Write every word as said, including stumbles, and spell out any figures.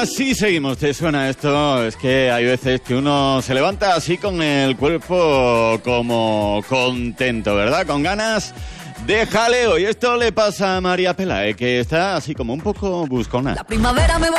Así seguimos, ¿te suena esto? Es que hay veces que uno se levanta así con el cuerpo como contento, ¿verdad? Con ganas de jaleo. Y esto le pasa a María Pelae, que está así como un poco buscona. La primavera me va